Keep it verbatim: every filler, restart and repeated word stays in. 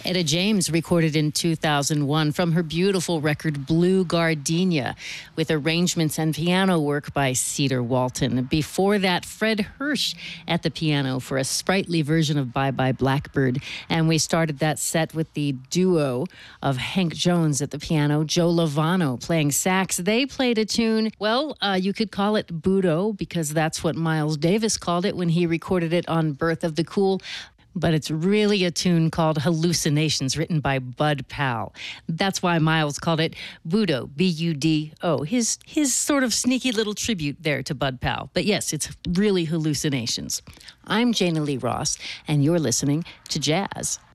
Etta James recorded in two thousand one from her beautiful record Blue Gardenia with arrangements and piano work by Cedar Walton. Before that, Fred Hirsch at the piano for a sprightly version of Bye Bye Blackbird. And we started that set with the duo of Hank Jones at the piano, Joe Lovano playing sax. They played a tune, well, uh, you could call it Budo, because that's what Miles Davis called it when he recorded it on Birth of the Cool. But it's really a tune called Hallucinations, written by Bud Powell. That's why Miles called it Budo, B U D O, his, his sort of sneaky little tribute there to Bud Powell. But yes, it's really Hallucinations. I'm Jana Lee Ross, and you're listening to Jazz